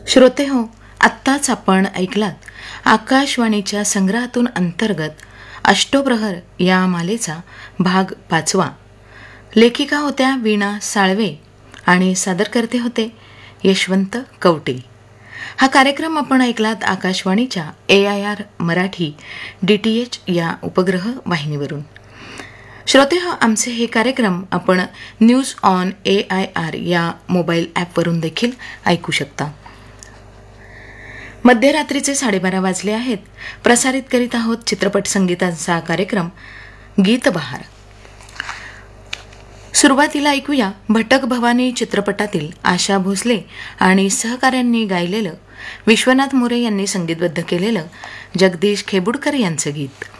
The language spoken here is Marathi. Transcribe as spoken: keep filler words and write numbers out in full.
श्रोते हो, आत्ताच आपण ऐकलात आकाशवाणीच्या संग्रहातून अंतर्गत अष्टप्रहर या मालेचा भाग पाचवा. लेखिका होत्या वीणा साळवे आणि सादरकर्ते होते यशवंत कवटे. हा कार्यक्रम आपण ऐकलात आकाशवाणीच्या ए I R Marathi D T H या उपग्रह वाहिनीवरून. श्रोते हो, आमचे हे कार्यक्रम आपण news on A I R या मोबाईल ॲपवरून देखील ऐकू शकता. मध्यरात्रीचे साडेबारा वाजले आहेत. प्रसारित करीत आहोत चित्रपट संगीताचा कार्यक्रम गीत बहार. सुरुवातीला ऐकूया भटक भवानी चित्रपटातील आशा भोसले आणि सहकाऱ्यांनी गायलेलं, विश्वनाथ मोरे यांनी संगीतबद्ध केलेलं जगदीश खेबुडकर यांचं गीत.